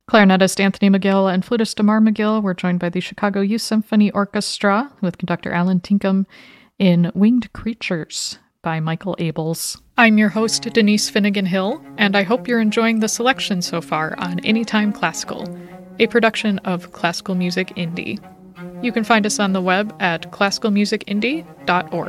Clarinetist Anthony McGill and flutist Damar McGill were joined by the Chicago Youth Symphony Orchestra with conductor Alan Tinkham in Winged Creatures by Michael Abels. I'm your host, Denise Finnegan Hill, and I hope you're enjoying the selection so far on Anytime Classical, a production of Classical Music Indie. You can find us on the web at classicalmusicindie.org.